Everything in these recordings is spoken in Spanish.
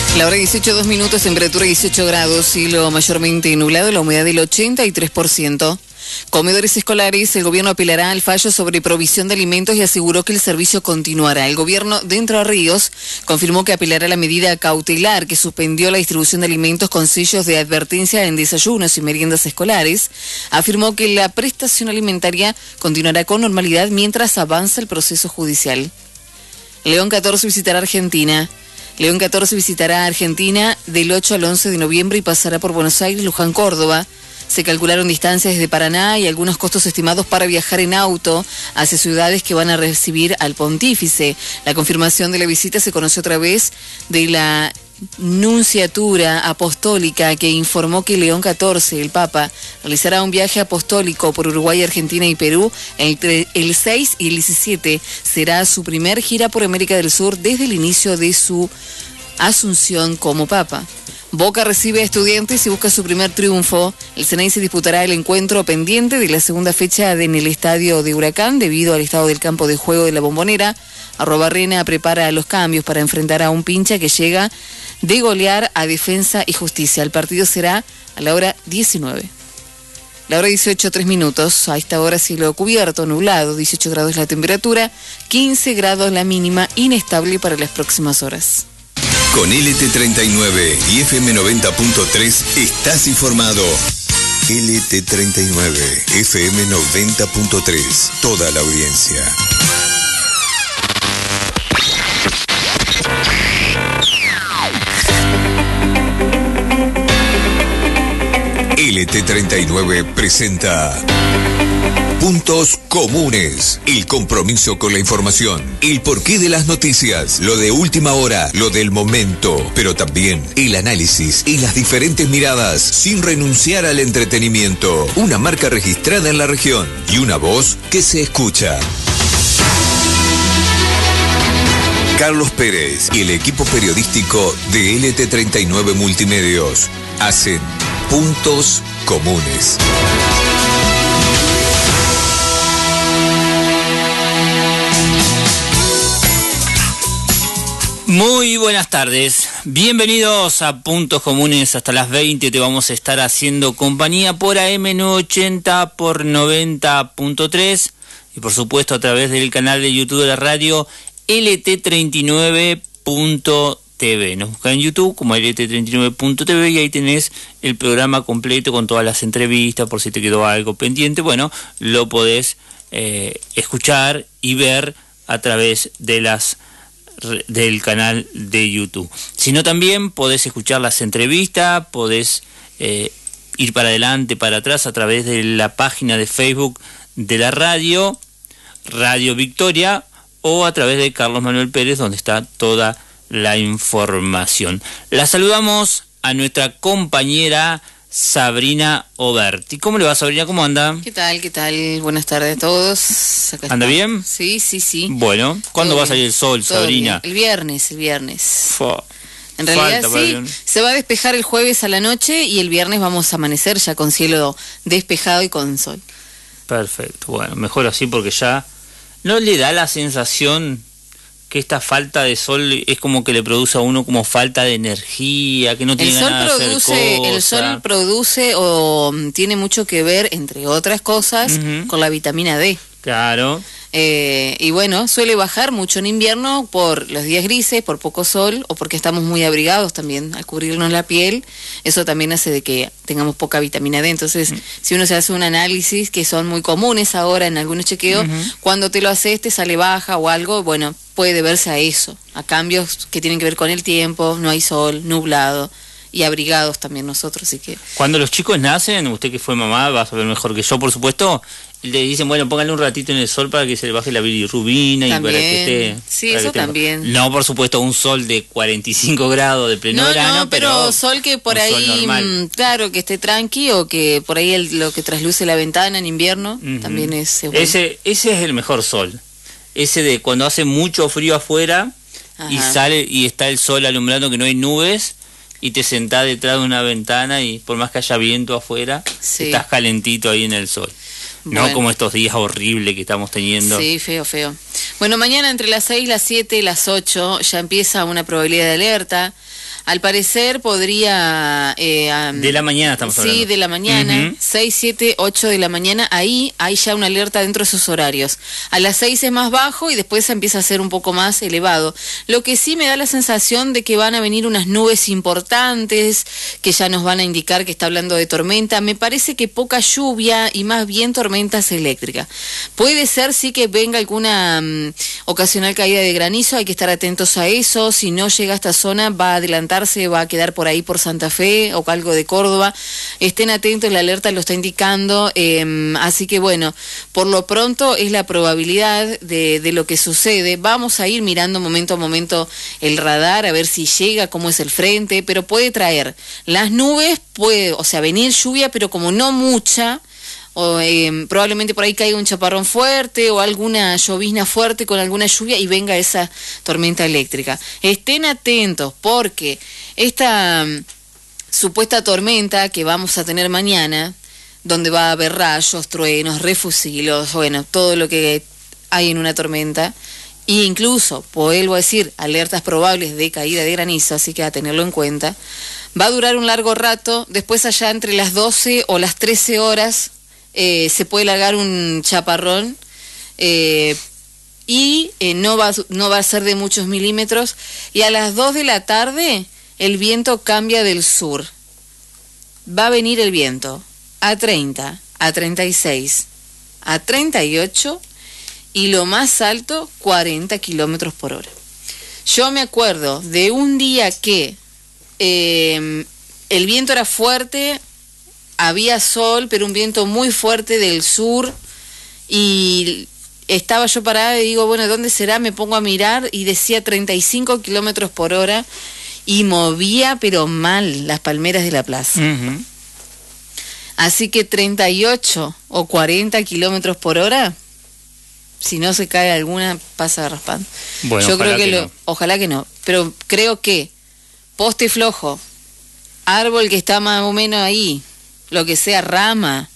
La hora 18:02, temperatura 18 grados, cielo mayormente nublado, la humedad del 83%. Comedores escolares, el gobierno apelará al fallo sobre provisión de alimentos y aseguró que el servicio continuará. El gobierno de Entre Ríos confirmó que apelará a la medida cautelar que suspendió la distribución de alimentos con sellos de advertencia en desayunos y meriendas escolares. Afirmó que la prestación alimentaria continuará con normalidad mientras avanza el proceso judicial. León 14 visitará Argentina. León 14 visitará Argentina del 8 al 11 de noviembre y pasará por Buenos Aires, Luján, Córdoba. Se calcularon distancias desde Paraná y algunos costos estimados para viajar en auto hacia ciudades que van a recibir al pontífice. La confirmación de la visita se conoció a través de la Nunciatura Apostólica, que informó que León XIV, el Papa, realizará un viaje apostólico por Uruguay, Argentina y Perú entre el 6 y el 17. Será su primer gira por América del Sur desde el inicio de su asunción como Papa. Boca recibe a Estudiantes y busca su primer triunfo. El Ceneice disputará el encuentro pendiente de la segunda fecha en el estadio de Huracán debido al estado del campo de juego de la Bombonera. Arrobarrena prepara los cambios para enfrentar a un pincha que llega de golear a Defensa y Justicia. El partido será a la hora 19. La hora 18:03. A esta hora cielo cubierto, nublado, 18 grados la temperatura, 15 grados la mínima, inestable para las próximas horas. Con LT39 y FM 90.3 estás informado. LT39, FM 90.3, toda la audiencia. LT39 presenta Puntos Comunes, el compromiso con la información, el porqué de las noticias, lo de última hora, lo del momento, pero también el análisis y las diferentes miradas, sin renunciar al entretenimiento. Una marca registrada en la región y una voz que se escucha. Carlos Pérez y el equipo periodístico de LT39 Multimedios hacen Puntos Comunes. Muy buenas tardes, bienvenidos a Puntos Comunes. Hasta las 20 te vamos a estar haciendo compañía por AM980, por 90.3 y por supuesto a través del canal de YouTube de la radio LT39.tv. Nos buscan en YouTube como LT39.tv y ahí tenés el programa completo con todas las entrevistas, por si te quedó algo pendiente. Bueno, lo podés escuchar y ver a través de del canal de YouTube. Si no, también podés escuchar las entrevistas, podés ir para adelante, para atrás a través de la página de Facebook de la Radio Victoria, o a través de Carlos Manuel Pérez, donde está toda la información. La saludamos a nuestra compañera Sabrina Oberti. ¿Cómo le va, Sabrina? ¿Cómo anda? ¿Qué tal? ¿Qué tal? Buenas tardes a todos. Acá ¿Anda bien? Sí. Bueno, ¿cuándo va a salir el sol, Sabrina? Bien. El viernes. En realidad sí, se va a despejar el jueves a la noche y el viernes vamos a amanecer ya con cielo despejado y con sol. Perfecto, bueno, mejor así porque ya no le da la sensación que esta falta de sol es como que le produce a uno como falta de energía, que no tiene ganas de hacer cosas. El sol produce o tiene mucho que ver, entre otras cosas, con la vitamina D. Claro. Y bueno, suele bajar mucho en invierno por los días grises, por poco sol o porque estamos muy abrigados también al cubrirnos la piel. Eso también hace de que tengamos poca vitamina D. Entonces, si uno se hace un análisis, que son muy comunes ahora en algunos chequeos, cuando te lo haces te sale baja o algo, bueno, puede deberse a eso, a cambios que tienen que ver con el tiempo, no hay sol, nublado y abrigados también nosotros, así que... Cuando los chicos nacen, usted que fue mamá va a saber mejor que yo, por supuesto, le dicen, bueno, pónganle un ratito en el sol para que se le baje la bilirrubina y para que esté... Sí, eso también. No, por supuesto, un sol de 45 grados de pleno verano, no, pero sol que por ahí, claro, que esté tranqui o que por ahí lo que trasluce la ventana en invierno también es bueno. Ese es el mejor sol. Ese de cuando hace mucho frío afuera y sale y está el sol alumbrando, que no hay nubes, y te sentás detrás de una ventana y por más que haya viento afuera, estás calentito ahí en el sol. Bueno. No como estos días horribles que estamos teniendo. Sí, feo. Bueno, mañana entre las 6, las 7 y las 8 ya empieza una probabilidad de alerta. Al parecer podría... de la mañana estamos hablando. Sí, de la mañana, 6, 7, 8 de la mañana, ahí hay ya una alerta dentro de esos horarios. A las 6 es más bajo y después empieza a ser un poco más elevado. Lo que sí me da la sensación de que van a venir unas nubes importantes, que ya nos van a indicar que está hablando de tormenta. Me parece que poca lluvia y más bien tormentas eléctricas. Puede ser sí que venga alguna ocasional caída de granizo, hay que estar atentos a eso. Si no llega a esta zona va a adelantarse, va a quedar por ahí por Santa Fe o algo de Córdoba. Estén atentos, la alerta lo está indicando, así que bueno, por lo pronto es la probabilidad de lo que sucede. Vamos a ir mirando momento a momento el radar a ver si llega, cómo es el frente, pero puede traer las nubes, puede, o sea, venir lluvia, pero como no mucha, o probablemente por ahí caiga un chaparrón fuerte o alguna llovizna fuerte con alguna lluvia y venga esa tormenta eléctrica. Estén atentos porque esta supuesta tormenta que vamos a tener mañana, donde va a haber rayos, truenos, refusilos, bueno, todo lo que hay en una tormenta, e incluso, vuelvo a decir, alertas probables de caída de granizo, así que a tenerlo en cuenta. Va a durar un largo rato, después allá entre las 12 o las 13 horas se puede largar un chaparrón y no va a ser de muchos milímetros, y a las 2 de la tarde el viento cambia del sur. Va a venir el viento a 30, a 36, a 38 y lo más alto 40 kilómetros por hora. Yo me acuerdo de un día que el viento era fuerte, había sol, pero un viento muy fuerte del sur, y estaba yo parada y digo, bueno, ¿dónde será? Me pongo a mirar y decía 35 kilómetros por hora y movía, pero mal, las palmeras de la plaza. Así que 38 o 40 kilómetros por hora, si no se cae alguna, pasa raspando. Bueno, yo creo que no. Ojalá que no, pero creo que poste flojo, árbol que está más o menos ahí, lo que sea, rama,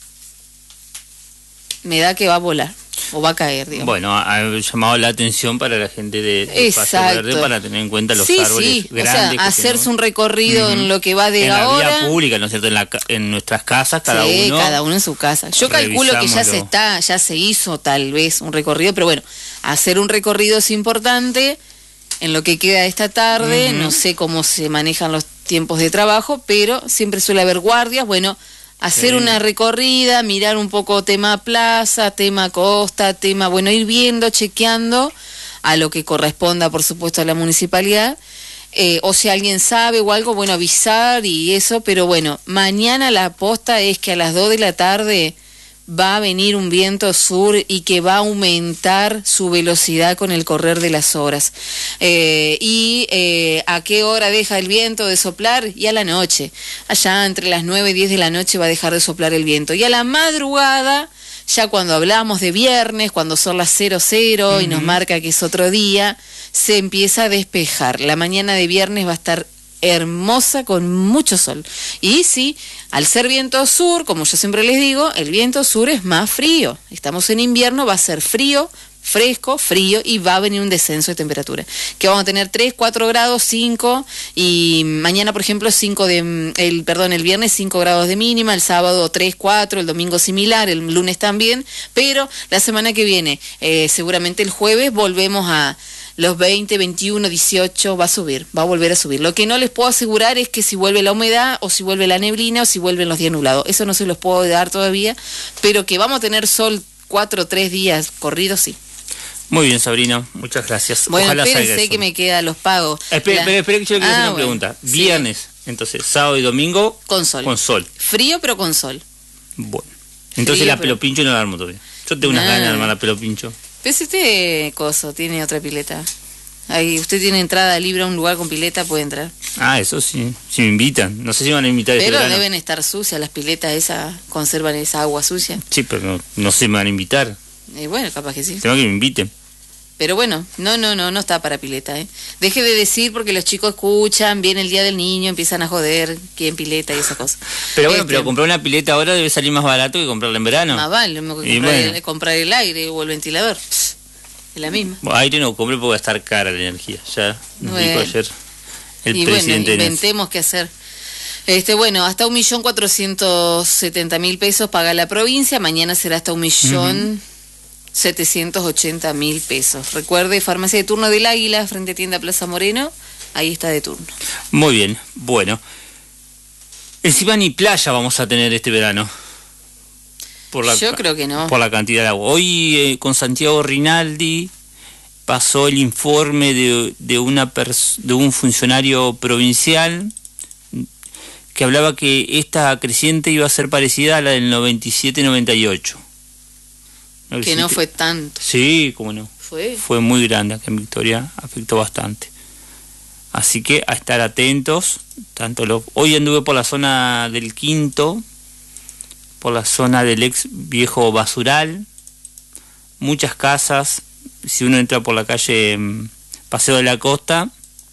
me da que va a volar o va a caer, digamos. Bueno, ha llamado la atención para la gente de Paso Verde para tener en cuenta los árboles grandes. O sea, hacerse un recorrido en lo que va de en ahora. En la vía pública, ¿no es cierto? En nuestras casas, cada uno en su casa. Yo calculo que ya se hizo tal vez un recorrido, pero bueno, hacer un recorrido es importante en lo que queda esta tarde. No sé cómo se manejan los tiempos de trabajo, pero siempre suele haber guardias. Bueno, hacer una recorrida, mirar un poco tema plaza, tema costa, bueno, ir viendo, chequeando a lo que corresponda, por supuesto, a la municipalidad, o si alguien sabe o algo, bueno, avisar y eso, pero bueno, mañana la aposta es que a las 2 de la tarde va a venir un viento sur y que va a aumentar su velocidad con el correr de las horas. ¿A qué hora deja el viento de soplar? Y a la noche. Allá entre las 9 y 10 de la noche va a dejar de soplar el viento. Y a la madrugada, ya cuando hablamos de viernes, cuando son las 00 y nos marca que es otro día, se empieza a despejar. La mañana de viernes va a estar hermosa con mucho sol. Y sí, al ser viento sur, como yo siempre les digo, el viento sur es más frío. Estamos en invierno, va a ser frío, fresco, frío, y va a venir un descenso de temperatura. Que vamos a tener 3, 4 grados, 5, y mañana, por ejemplo, el viernes 5 grados de mínima, el sábado 3, 4, el domingo similar, el lunes también, pero la semana que viene, seguramente el jueves, volvemos a los 20, 21, 18, va a volver a subir. Lo que no les puedo asegurar es que si vuelve la humedad, o si vuelve la neblina, o si vuelven los días nublados. Eso no se los puedo dar todavía, pero que vamos a tener sol 4 o 3 días corridos, sí. Muy bien, Sabrina, muchas gracias. Bueno, ojalá espérense que me quedan los pagos. Espera que yo le quiero hacer una pregunta. Viernes, entonces, sábado y domingo. Con sol. Con sol. Frío, pero con sol. Bueno. Entonces la pelo pincho no la armo todavía. Yo tengo unas ganas de armar la pelo pincho. Pero si usted, tiene otra pileta. Ahí, usted tiene entrada libre a un lugar con pileta, puede entrar. Ah, eso sí. Si me invitan. No sé si van a invitar. Pero deben estar sucias las piletas esas, conservan esa agua sucia. Sí, pero no se me van a invitar. Bueno, capaz que sí. Tengo que me inviten. Pero bueno, no está para pileta, Deje de decir porque los chicos escuchan, viene el día del niño, empiezan a joder, quién pileta y esas cosas. Pero bueno, pero comprar una pileta ahora debe salir más barato que comprarla en verano. Más vale, comprar el aire o el ventilador. Es la misma. Bueno, aire no compré porque va a estar cara la energía. Ya nos dijo ayer y presidente. Bueno, inventemos qué hacer. Bueno, hasta 1.470.000 pesos paga la provincia, mañana será hasta 1.780.000 pesos. Recuerde, farmacia de turno del Águila, frente a tienda Plaza Moreno, ahí está de turno. Muy bien, bueno. Encima ni playa vamos a tener este verano. Yo creo que no. Por la cantidad de agua. Hoy con Santiago Rinaldi pasó el informe de un funcionario provincial que hablaba que esta creciente iba a ser parecida a la del 97-98. Que no fue tanto. Sí, cómo no. Fue muy grande, que en Victoria afectó bastante. Así que a estar atentos. Hoy anduve por la zona del Quinto, por la zona del ex viejo basural, muchas casas. Si uno entra por la calle Paseo de la Costa,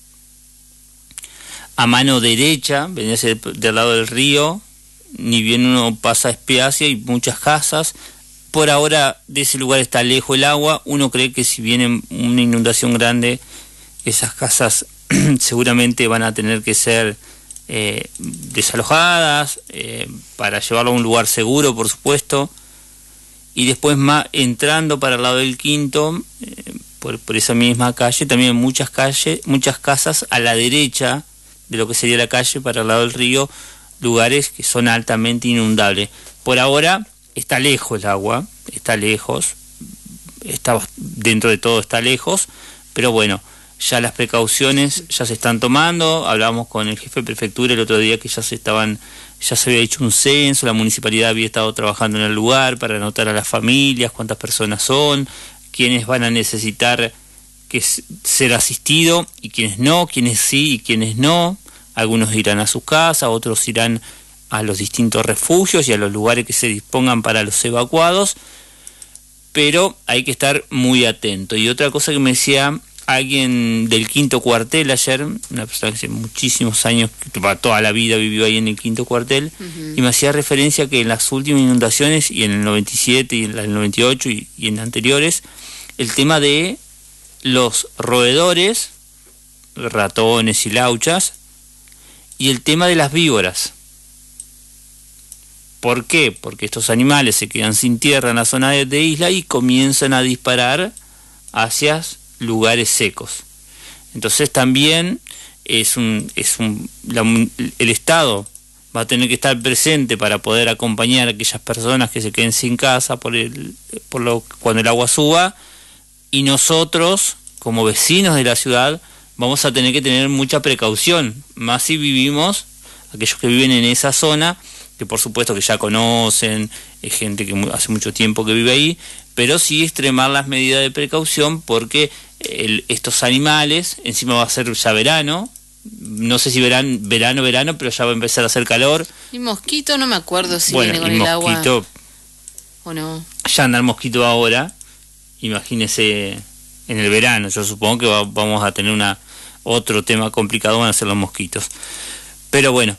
a mano derecha, venía del lado del río, ni bien uno pasa a Espeacia, y muchas casas. Por ahora de ese lugar está lejos el agua. Uno cree que si viene una inundación grande, esas casas seguramente van a tener que ser desalojadas para llevarlo a un lugar seguro, por supuesto. Y después entrando para el lado del Quinto, por esa misma calle, también muchas casas a la derecha de lo que sería la calle para el lado del río, lugares que son altamente inundables. Por ahora está lejos el agua, está lejos, dentro de todo está lejos, pero bueno, ya las precauciones ya se están tomando. Hablábamos con el jefe de prefectura el otro día que ya se había hecho un censo, la municipalidad había estado trabajando en el lugar para anotar a las familias, cuántas personas son, quiénes van a necesitar ser asistidos y quiénes no, quiénes sí y quiénes no. Algunos irán a su casa, otros irán a los distintos refugios y a los lugares que se dispongan para los evacuados, pero hay que estar muy atento. Y otra cosa que me decía alguien del Quinto Cuartel ayer, una persona que hace muchísimos años, que toda la vida vivió ahí en el Quinto Cuartel, y me hacía referencia que en las últimas inundaciones, y en el 97 y en el 98 y en anteriores, el tema de los roedores, ratones y lauchas, y el tema de las víboras. ¿Por qué? Porque estos animales se quedan sin tierra en la zona de isla y comienzan a disparar hacia lugares secos. Entonces también el Estado va a tener que estar presente para poder acompañar a aquellas personas que se queden sin casa cuando el agua suba, y nosotros, como vecinos de la ciudad, vamos a tener que tener mucha precaución, más si vivimos, aquellos que viven en esa zona, que por supuesto que ya conocen, es gente que hace mucho tiempo que vive ahí, pero sí extremar las medidas de precaución, porque estos animales, encima va a ser ya verano, no sé si verano, pero ya va a empezar a hacer calor. Y mosquito, no me acuerdo si viene con el agua o no. Ya anda el mosquito ahora, imagínese en el verano. Yo supongo que vamos a tener otro tema complicado, van a ser los mosquitos. Pero bueno,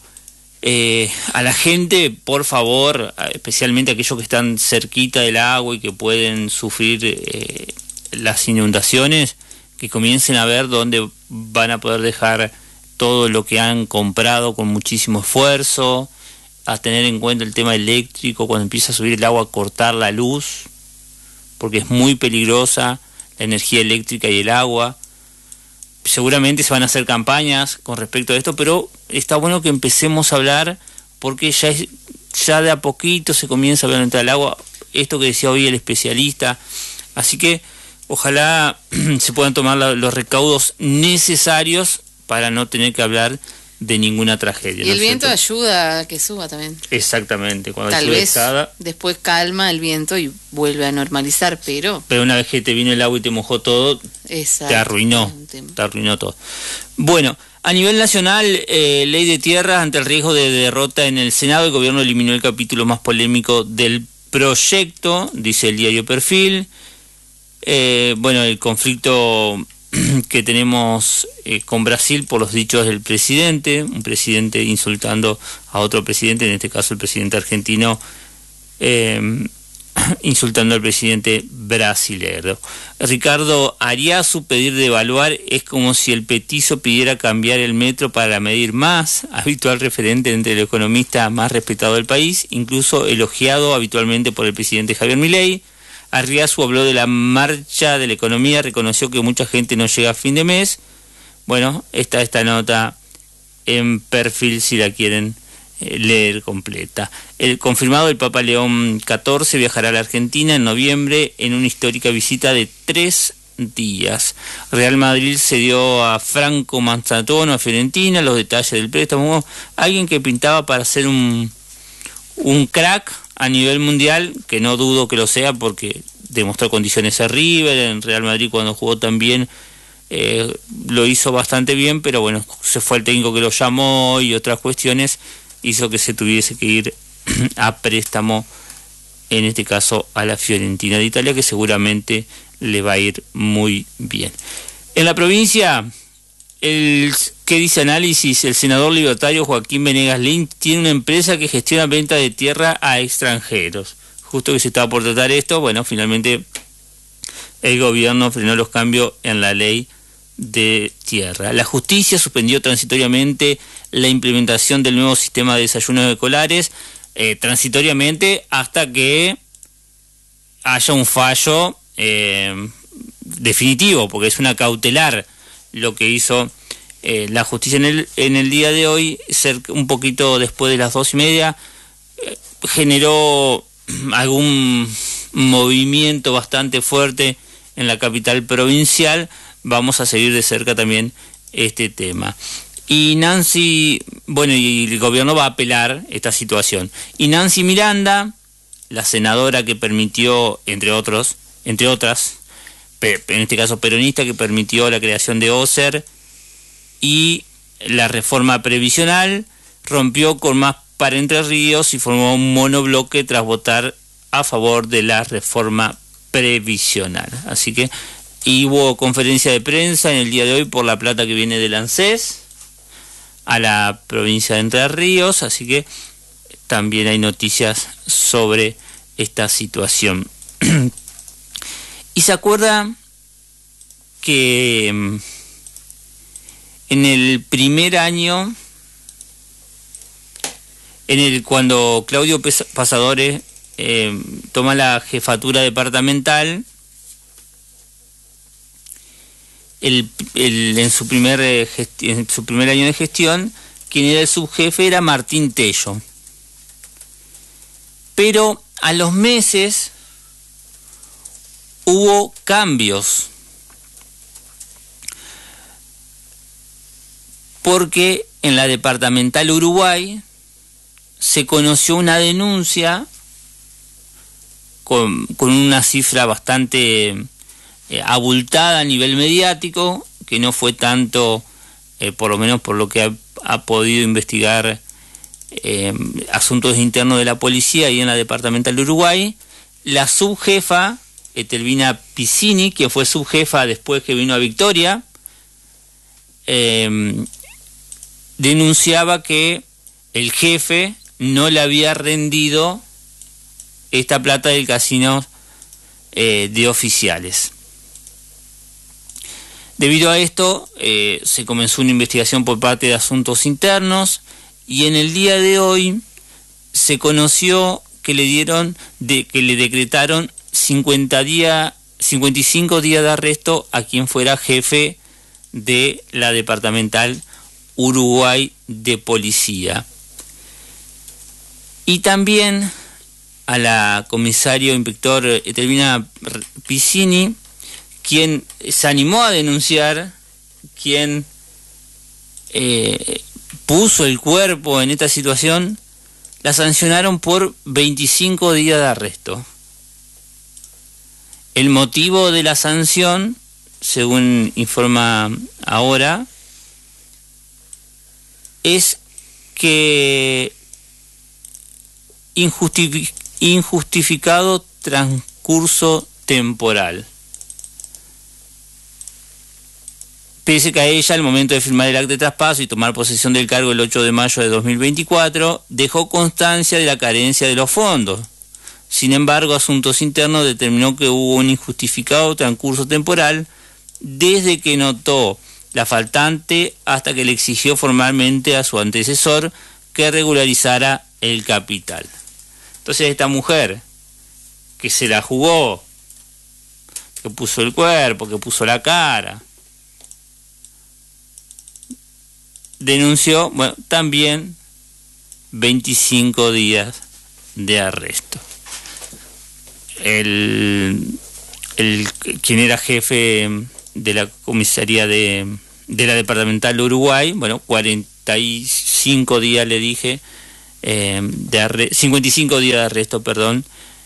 a la gente, por favor, especialmente aquellos que están cerquita del agua y que pueden sufrir las inundaciones, que comiencen a ver dónde van a poder dejar todo lo que han comprado con muchísimo esfuerzo, a tener en cuenta el tema eléctrico, cuando empieza a subir el agua, cortar la luz, porque es muy peligrosa la energía eléctrica y el agua. Seguramente se van a hacer campañas con respecto a esto, pero está bueno que empecemos a hablar, porque ya de a poquito se comienza a ver entrar el agua, esto que decía hoy el especialista. Así que ojalá se puedan tomar los recaudos necesarios para no tener que hablar de ninguna tragedia. Y el viento ayuda a que suba también. Exactamente. Cuando tal vez después calma el viento y vuelve a normalizar, pero una vez que te vino el agua y te mojó todo, te arruinó todo. Bueno, a nivel nacional, ley de tierras, ante el riesgo de derrota en el Senado, el gobierno eliminó el capítulo más polémico del proyecto, dice el diario Perfil. El conflicto que tenemos con Brasil por los dichos del presidente, un presidente insultando a otro presidente, en este caso el presidente argentino insultando al presidente brasileño. Ricardo Ariazu, pedir devaluar es como si el petizo pidiera cambiar el metro para medir más, habitual referente entre el economista más respetado del país, incluso elogiado habitualmente por el presidente Javier Milei. Ariazu habló de la marcha de la economía, reconoció que mucha gente no llega a fin de mes. Bueno, está esta nota en perfil si la quieren leer completa. El confirmado, el Papa León XIV viajará a la Argentina en noviembre en una histórica visita de 3 días. Real Madrid cedió a Franco Mazzatono a Fiorentina, los detalles del préstamo. Alguien que pintaba para ser un crack a nivel mundial, que no dudo que lo sea porque demostró condiciones a River. En Real Madrid cuando jugó también lo hizo bastante bien, pero bueno, se fue el técnico que lo llamó y otras cuestiones hizo que se tuviese que ir a préstamo, en este caso a la Fiorentina de Italia, que seguramente le va a ir muy bien. En la provincia, ¿qué dice análisis? El senador libertario Joaquín Venegas Lynch tiene una empresa que gestiona venta de tierra a extranjeros. Justo que se estaba por tratar esto, bueno, finalmente el gobierno frenó los cambios en la ley de tierra. La justicia suspendió transitoriamente la implementación del nuevo sistema de desayunos escolares, transitoriamente hasta que haya un fallo definitivo, porque es una cautelar lo que hizo la justicia en el día de hoy, un poquito después de las 2:30, generó algún movimiento bastante fuerte en la capital provincial. Vamos a seguir de cerca también este tema. Y Nancy, bueno, y el gobierno va a apelar esta situación. Y Nancy Miranda, la senadora que permitió, entre otras, en este caso peronista, que permitió la creación de OSER y la reforma previsional, rompió con Más para Entre Ríos y formó un monobloque tras votar a favor de la reforma previsional. Así que y hubo conferencia de prensa en el día de hoy por la plata que viene del ANSES a la provincia de Entre Ríos, así que también hay noticias sobre esta situación. Y se acuerda que en el primer año, cuando Claudio Pasadores toma la jefatura departamental, en su primer año de gestión, quien era el subjefe era Martín Tello. Pero a los meses hubo cambios, porque en la departamental Uruguay se conoció una denuncia con una cifra bastante abultada a nivel mediático, que no fue tanto, por lo menos por lo que ha podido investigar asuntos internos de la policía y en la departamental de Uruguay. La subjefa, Etelvina Piscini, que fue subjefa después que vino a Victoria, denunciaba que el jefe no le había rendido esta plata del casino de oficiales. Debido a esto, se comenzó una investigación por parte de Asuntos Internos y en el día de hoy se conoció que le decretaron 55 días de arresto a quien fuera jefe de la departamental Uruguay de policía. Y también a la comisario inspector Etelvina Piscini, quien se animó a denunciar, quien puso el cuerpo en esta situación, la sancionaron por 25 días de arresto. El motivo de la sanción, según informa ahora, es que injustificado transcurso temporal. Pese que a ella, al momento de firmar el acta de traspaso y tomar posesión del cargo el 8 de mayo de 2024, dejó constancia de la carencia de los fondos. Sin embargo, Asuntos Internos determinó que hubo un injustificado transcurso temporal desde que notó la faltante hasta que le exigió formalmente a su antecesor que regularizara el capital. Entonces esta mujer, que se la jugó, que puso el cuerpo, que puso la cara, denunció, bueno, también 25 días de arresto. Quien era jefe de la comisaría de la departamental de Uruguay, bueno, 45 días le dije, 55 días de arresto, perdón,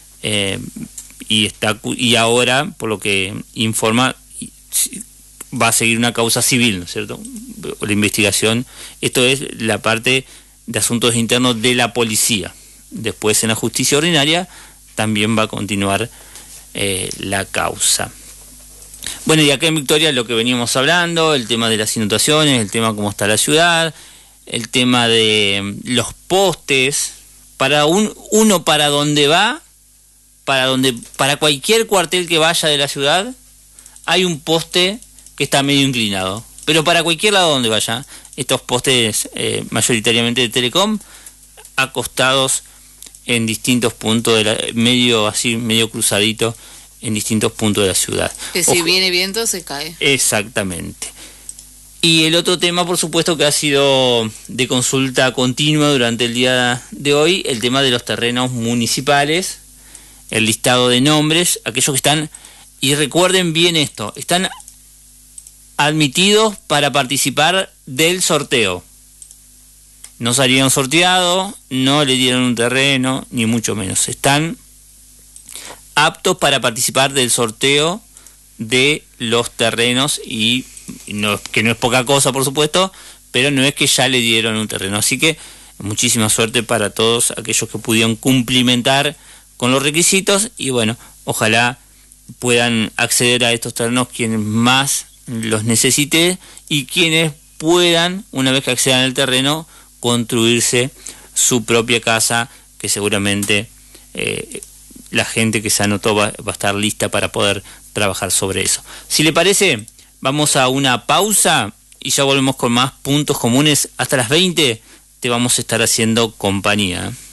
y ahora, por lo que informa, va a seguir una causa civil, ¿no es cierto? La investigación, esto es la parte de Asuntos Internos de la policía. Después en la justicia ordinaria también va a continuar la causa. Bueno, y acá en Victoria lo que veníamos hablando, el tema de las inundaciones, el tema cómo está la ciudad, el tema de los postes, para para dónde va, para cualquier cuartel que vaya de la ciudad, hay un poste que está medio inclinado, pero para cualquier lado donde vaya, estos postes mayoritariamente de Telecom, acostados en distintos puntos medio cruzadito, en distintos puntos de la ciudad. Que si viene viento se cae. Exactamente. Y el otro tema, por supuesto, que ha sido de consulta continua durante el día de hoy, el tema de los terrenos municipales, el listado de nombres, aquellos que están, y recuerden bien esto, están admitidos para participar del sorteo. No salieron sorteados, no le dieron un terreno, ni mucho menos. Están aptos para participar del sorteo de los terrenos y que no es poca cosa, por supuesto, pero no es que ya le dieron un terreno. Así que muchísima suerte para todos aquellos que pudieron cumplimentar con los requisitos y bueno, ojalá puedan acceder a estos terrenos quienes más los necesiten y quienes puedan, una vez que accedan al terreno, construirse su propia casa, que seguramente la gente que se anotó va a estar lista para poder trabajar sobre eso. Si le parece, vamos a una pausa y ya volvemos con más puntos comunes. Hasta las 20 te vamos a estar haciendo compañía.